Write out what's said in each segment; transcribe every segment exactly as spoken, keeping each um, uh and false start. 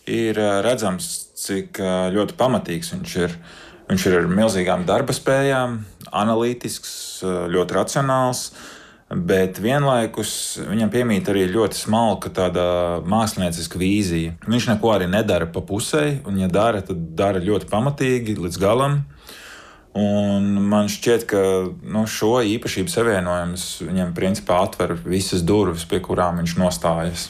ir redzams, cik ļoti pamatīgs viņš ir. Viņš ir ar milzīgām darba spējām, analītisks, ļoti racionāls, bet vienlaikus viņam piemīt arī ļoti smalka tāda mākslinieciska vīzija. Viņš neko arī nedara pa pusei, un ja dara, tad dara ļoti pamatīgi līdz galam. Un man šķiet, ka nu, šo īpašību savienojums viņam principā atver visas durvis, pie kurām viņš nostājas.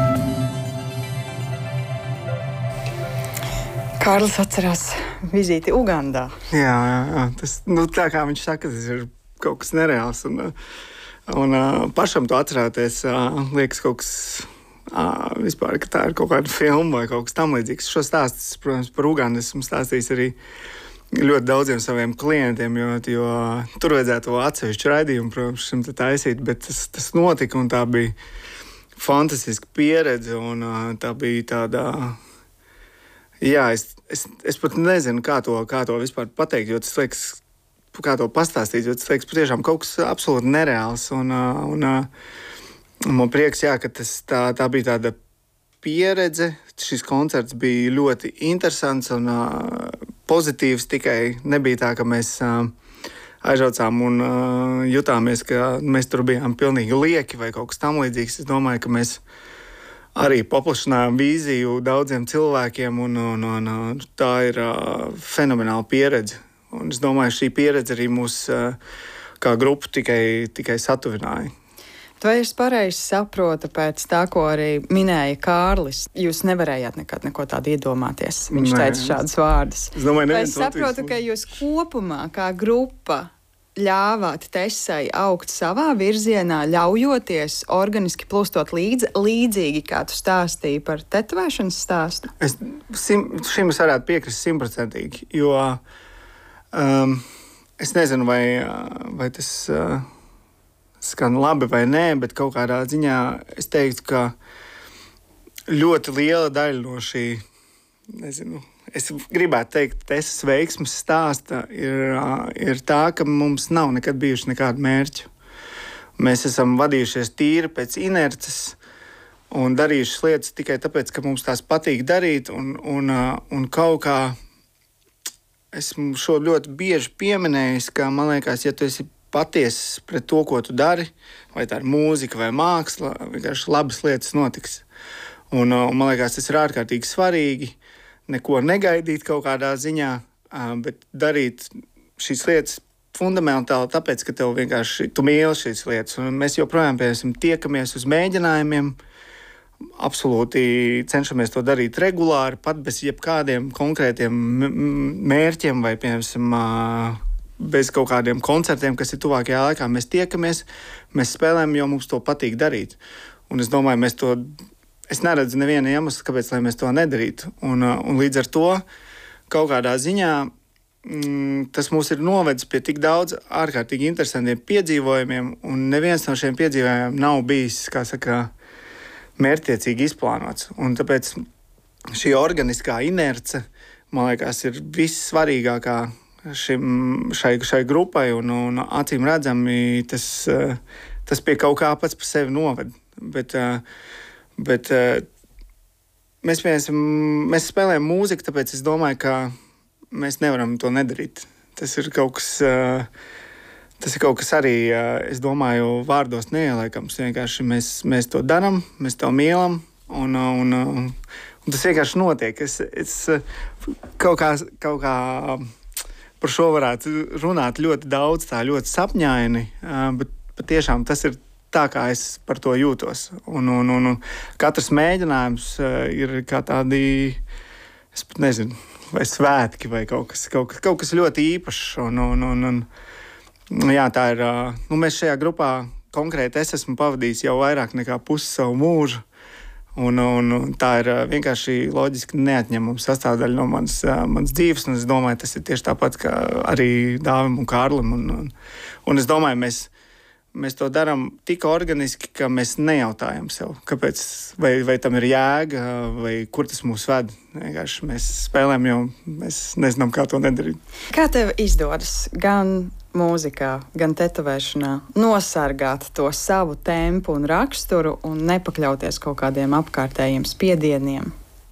Kārlis atcerās vizīti Ugandā. Jā, jā, jā. Tas, nu, tā kā viņš saka, tas ir kaut kas nereāls. Un, un pašam to atcerēties, liekas kaut kas vispār, ka tā ir kaut kāda filma vai kaut kas tam līdzīgs. Šo stāstu, protams, par Ugandu esmu stāstījis arī ļoti daudziem saviem klientiem, jo, jo tur vajadzētu atsevišķu raidījumu, protams, šim te taisīt, bet tas, tas notika un tā bija fantastiska pieredze un tā bija tāda... Jā, es, es, es pat nezinu, kā to, kā to vispār pateikt, jo tas liekas, kā to pastāstīt, jo tas liekas patiešām kaut kas absolūti nereāls. Un, un, un man prieks, jā, ka tas, tā, tā bija tāda pieredze. Šis koncerts bija ļoti interesants un uh, pozitīvs, tikai nebija tā, ka mēs uh, aizjaucām un uh, jutāmies, ka mēs tur bijām pilnīgi lieki vai kaut kas tam līdzīgs. Es domāju, ka mēs arī paplašinājām vīziju daudziem cilvēkiem, un, un, un tā ir uh, fenomenāla pieredze. Un es domāju, šī pieredze arī mūs uh, kā grupu tikai, tikai satuvināja. Vai es pareizi saprotu pēc tā, ko arī minēja Kārlis? Jūs nevarējāt nekad neko tādu iedomāties. Viņš Nē. teica šādus vārdus. Es domāju, Vai es saprotu, ka jūs kopumā kā grupa ļāvāt Tesai augt savā virzienā, ļaujoties organiski plūstot līdzi, līdzīgi, kā tu stāstīji par tetovēšanas stāstu? Es sim, šim es varētu piekrist simtprocentīgi, jo um, es nezinu, vai, vai tas uh, skan labi vai nē, bet kaut kādā ziņā es teiktu, ka ļoti liela daļa no šī, nezinu, es gribētu teikt, Tesas veiksmes stāsta ir, ir tā, ka mums nav nekad bijuši nekādu mērķu. Mēs esam vadījušies tīri pēc inerces un darījuši lietas tikai tāpēc, ka mums tās patīk darīt. Un, un, un kaut kā esmu šo ļoti bieži pieminējis, ka man liekas, ja tu esi patiess pret to, ko tu dari, vai tā ir mūzika vai māksla, vienkārši labas lietas notiks. Un, un man liekas, tas ir ārkārtīgi svarīgi. Neko negaidīt kaut kādā ziņā, bet darīt šīs lietas fundamentāli tāpēc, ka tev vienkārši tu mīli šīs lietas. Un mēs joprojām, piemēram, tiekamies uz mēģinājumiem, absolūti cenšamies to darīt regulāri, pat bez jebkādiem konkrētiem mērķiem vai, piemēram, bez kaut kādiem koncertiem, kas ir tuvākajā laikā. Mēs tiekamies, mēs spēlējam, jo mums to patīk darīt. Un es domāju, mēs to... Es neredzu nevienu iemeslu, kāpēc mēs to nedarītu. Un, un līdz ar to kaut kādā ziņā mm, tas mūs ir novedis pie tik daudz ārkārtīgi interesantiem piedzīvojumiem, un neviens no šiem piedzīvojumiem nav bijis, kā saka, mērķtiecīgi izplānots. Un tāpēc šī organiskā inerce, man liekas, ir vissvarīgākā šim, šai, šai grupai, un, un acīm redzami tas, tas pie kaut kā pats par sevi noved. Bet, Bet uh, mēs, piemēram, mēs spēlējam mūziku, tāpēc es domāju, ka mēs nevaram to nedarīt. Tas ir kaut kas, uh, tas ir kaut kas arī, uh, es domāju, vārdos neieliekams. Vienkārši mēs, mēs to darām, mēs to mīlam, un, un, un, un tas vienkārši notiek. Es, es kaut kā, kaut kā par šo varētu runāt ļoti daudz, tā ļoti sapņaini, uh, bet patiešām tas ir tā, kā es par to jūtos. Un, un, un, un katrs mēģinājums uh, ir kā tādi, es pat nezinu, vai svētki, vai kaut kas, kaut kas, kaut kas ļoti īpašs. Un, un, un, un, jā, tā ir, uh, nu, mēs šajā grupā konkrēti es esmu pavadījis jau vairāk nekā pusi savu mūžu. Un, un, un tā ir uh, vienkārši loģiski neatņemama sastāvdaļa no manas, uh, manas dzīves. Un es domāju, tas ir tieši tāpat kā arī Dāvim un Kārlim. Un, un, un es domāju, mēs Mēs to darām tik organiski, ka mēs nejautājam sev, kāpēc, vai, vai tam ir jēga, vai kur tas mūs ved. Vienkārši mēs spēlējam, jo mēs nezinām, kā to nedarīt. Kā tev izdodas gan mūzikā, gan tetovēšanā nosargāt to savu tempu un raksturu un nepakļauties kaut kādiem apkārtējiem spiedieniem?